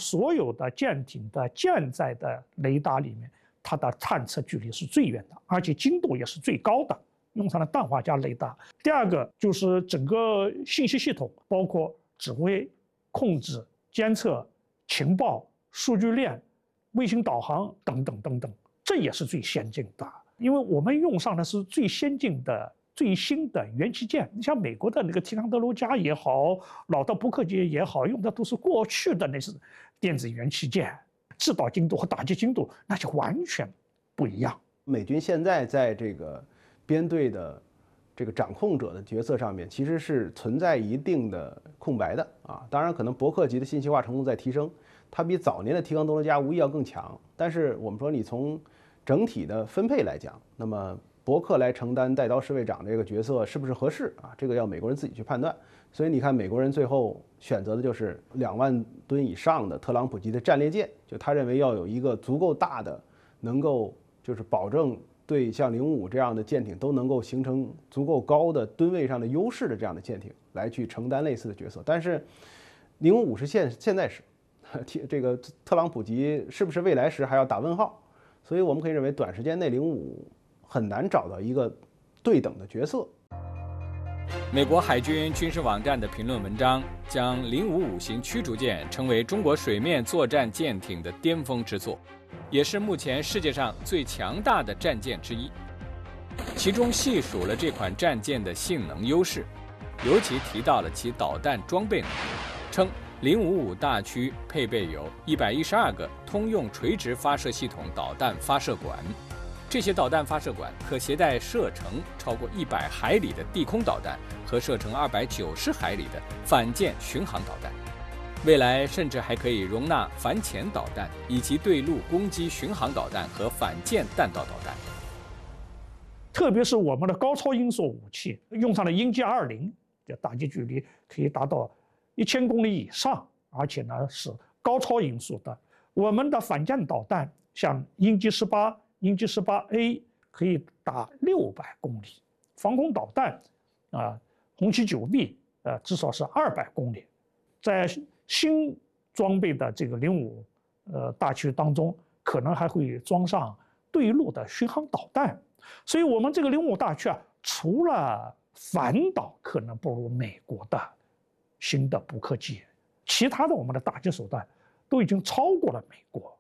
所有的舰艇的舰载的雷达里面，它的探测距离是最远的，而且精度也是最高的，用上了氮化镓雷达。第二个就是整个信息系统，包括指挥、控制、监测、情报、数据链、卫星导航等等等等，这也是最先进的。因为我们用上的是最先进的、最新的元器件。你像美国的那个提康德罗加也好，老的伯克级也好，用的都是过去的那是电子元器件，制导精度和打击精度那就完全不一样。 美军现在在这个编队的这个掌控者的角色上面，其实是存在一定的空白的啊。当然，可能伯克级的信息化程度在提升，它比早年的提康德罗加无疑要更强。但是我们说，你从整体的分配来讲，那么伯克来承担带刀侍卫长这个角色是不是合适啊？这个要美国人自己去判断。所以你看，美国人最后选择的就是2万吨以上的特朗普级的战列舰，就他认为要有一个足够大的，能够就是保证对像055这样的舰艇都能够形成足够高的吨位上的优势的这样的舰艇来去承担类似的角色。但是055是现在时，这个特朗普级是不是未来时还要打问号？所以我们可以认为，短时间内055很难找到一个对等的角色。 美国海军军事网站的评论文章将055型驱逐舰称为中国水面作战舰艇的巅峰之作，也是目前世界上最强大的战舰之一。其中细数了这款战舰的性能优势，尤其提到了其导弹装备能力，称055大驱配备有112个通用垂直发射系统导弹发射管，这些导弹发射管可携带射程超过100海里的地空导弹和射程290海里的反舰巡航导弹，未来甚至还可以容纳反潜导弹以及对陆攻击巡航导弹和反舰弹道导弹。 特别是我们的高超音速武器用上了鹰击20，这打击距离可以达到1000公里以上，而且呢是高超音速的。我们的反舰导弹像鹰击18、鹰击18A 可以打600公里，防空导弹红旗9B 至少是200公里。在新装备的这个055大驱当中，可能还会装上对陆的巡航导弹。所以我们这个055大驱除了反导可能不如美国的新的伯克级，其他的我们的打击手段都已经超过了美国。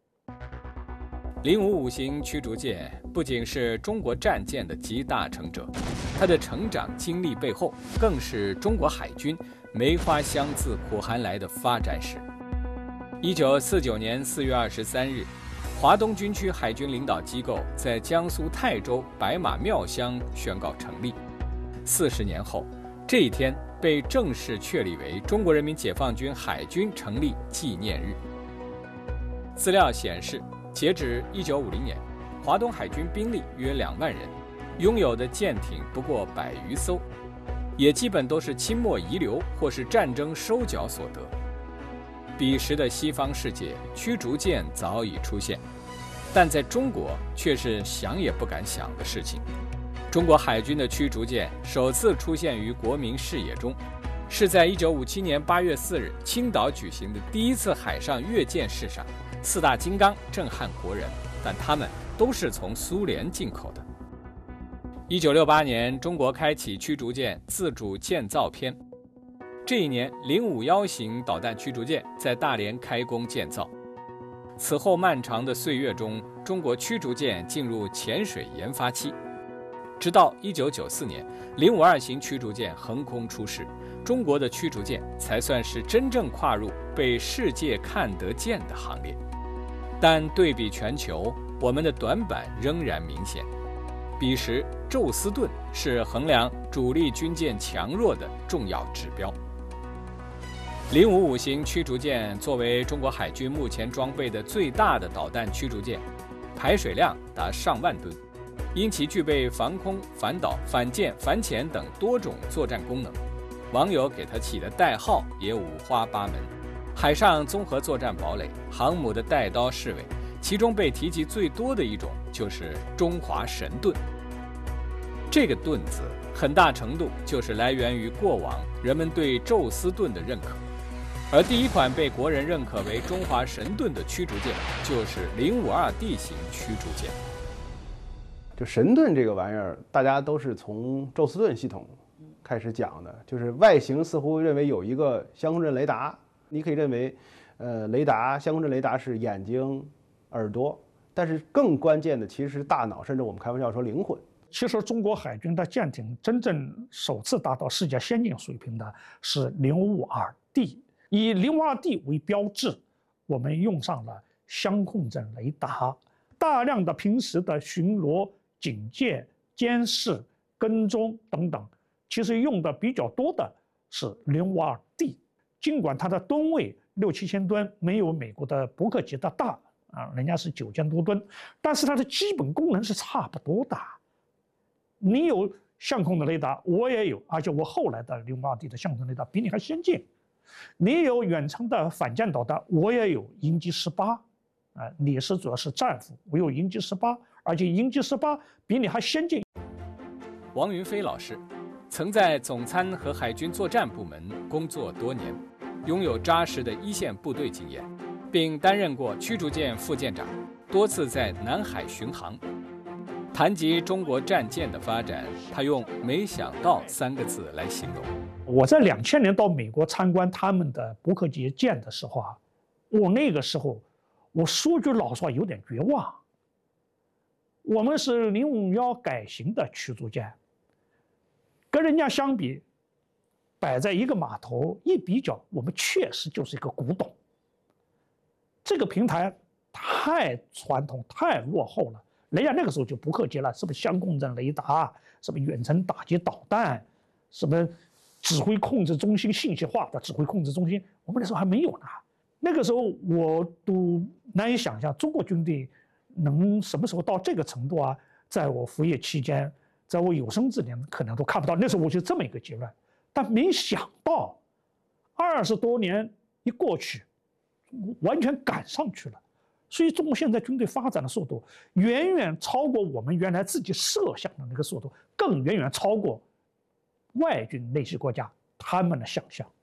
055型驱逐舰不仅是中国战舰的集大成者，它的成长经历背后更是中国海军梅花香自苦寒来的发展史。1949年4月23日，华东军区海军领导机构在江苏泰州白马庙乡宣告成立。40年后，这一天被正式确立为中国人民解放军海军成立纪念日。资料显示，截止1950年，华东海军兵力约2万人，拥有的舰艇不过100余艘，也基本都是清末遗留或是战争收缴所得。彼时的西方世界，驱逐舰早已出现，但在中国却是想也不敢想的事情。中国海军的驱逐舰首次出现于国民视野中，是在1957年8月4日青岛举行的第一次海上阅舰式上，4大金刚震撼国人，但它们都是从苏联进口的。1968年，中国开启驱逐舰自主建造篇。这一年，051型导弹驱逐舰在大连开工建造。此后漫长的岁月中，中国驱逐舰进入潜水研发期。直到1994年，052型驱逐舰横空出世，中国的驱逐舰才算是真正跨入被世界看得见的行列。但对比全球，我们的短板仍然明显。彼时，宙斯盾是衡量主力军舰强弱的重要指标。055型驱逐舰作为中国海军目前装备的最大的导弹驱逐舰，排水量达上万吨。因其具备防空、反导、反舰、反潜等多种作战功能，网友给它起的代号也五花八门。海上综合作战堡垒、航母的带刀侍卫，其中被提及最多的一种就是中华神盾。这个盾字很大程度就是来源于过往人们对宙斯盾的认可。 而第一款被国人认可为中华神盾的驱逐舰，就是052D 型驱逐舰。 就神盾这个玩意儿，大家都是从宙斯盾系统开始讲的，就是外形似乎认为有一个相控阵雷达，你可以认为，相控阵雷达是眼睛、耳朵，但是更关键的其实是大脑，甚至我们开玩笑说灵魂。 其实中国海军的舰艇真正首次达到世界先进水平的是052D，以052D为标志，我们用上了相控阵雷达，大量的平时的巡逻、警戒、监视、跟踪等等，其实用的比较多的是052D。尽管它的吨位6、7千吨没有美国的伯克级的大啊，人家是9000多吨，但是它的基本功能是差不多的。你有相控的雷达，我也有，而且我后来的052D的相控雷达比你还先进。你有远程的反舰导弹，我也有鹰击18，你是主要是战斧，我有鹰击18，而且鹰击18比你还先进。 王云飞老师曾在总参和海军作战部门工作多年，拥有扎实的一线部队经验，并担任过驱逐舰副舰长，多次在南海巡航。谈及中国战舰的发展，他用“没想到”3个字来形容。 我在2000年到美国参观他们的伯克级舰的时候啊，我那个时候，我说句老实话，有点绝望。我们是051改型的驱逐舰，跟人家相比，摆在一个码头一比较，我们确实就是一个古董。这个平台太传统、太落后了。人家那个时候就伯克级了，什么相控阵雷达，什么远程打击导弹，什么指挥控制中心信息化的指挥控制中心，我们那时候还没有呢。那个时候我都难以想象中国军队能什么时候到这个程度啊！在我服役期间，在我有生之年可能都看不到。那时候我就这么一个结论，但没想到20多年一过去，完全赶上去了。所以中国现在军队发展的速度远远超过我们原来自己设想的那个速度，更远远超过外军那些国家他们的想象。